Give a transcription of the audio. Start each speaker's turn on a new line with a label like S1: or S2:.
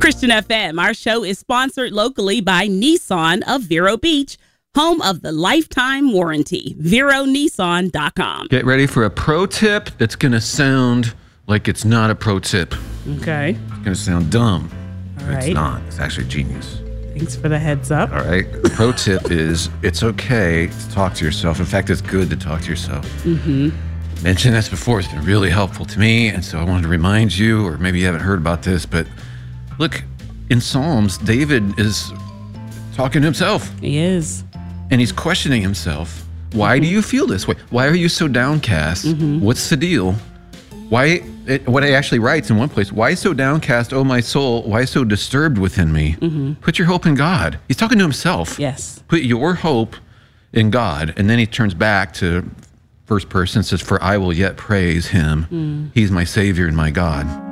S1: Christian FM, our show is sponsored locally by Nissan of Vero Beach, home of the lifetime warranty. VeroNissan.com.
S2: Get ready for a pro tip that's going to sound like it's not a pro tip.
S1: Okay.
S2: It's going to sound dumb.
S1: All
S2: It's
S1: right.
S2: not. It's actually genius.
S1: Thanks for the heads up.
S2: All right. The pro tip is it's okay to talk to yourself. In fact, it's good to talk to yourself.
S1: Mm-hmm.
S2: Mentioned this before. It's been really helpful to me. And so I wanted to remind you, or maybe you haven't heard about this, but look, in Psalms, David is talking to himself.
S1: He is.
S2: And he's questioning himself. Why do you feel this way? Why are you so downcast? What's the deal? What he actually writes in one place, why so downcast, O my soul? Why so disturbed within me? Put your hope in God. He's talking to himself.
S1: Yes.
S2: Put your hope in God. And then he turns back to first person and says, for I will yet praise him. He's my Savior and my God.